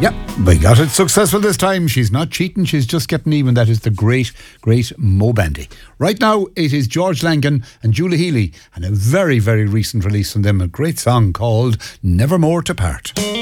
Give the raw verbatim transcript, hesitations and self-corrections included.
Yeah, we got it successful this time. She's not cheating, she's just getting even. That is the great, great Mo Bandy. Right now, it is George Langan and Julie Healy, and a very, very recent release from them, a great song called Nevermore to Part.